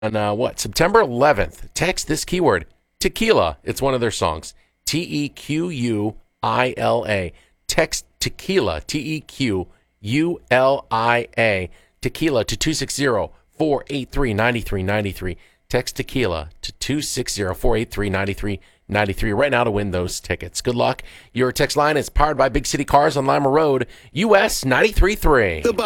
September 11th. Text this keyword, tequila. It's one of their songs. Tequila. Text tequila, Tequula, tequila to 260-483-9393. Text tequila to 260-483-9393 right now to win those tickets. Good luck. Your text line is powered by Big City Cars on Lima Road, US 93.3.